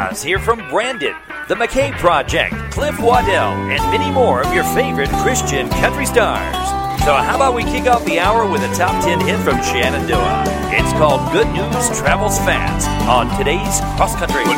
Ross here from Brandon, the McKay Project, Cliff Waddell, and many more of your favorite Christian country stars. So how about we kick off the hour with a top 10 hit from Shenandoah? It's called Good News Travels Fast on today's Cross Country.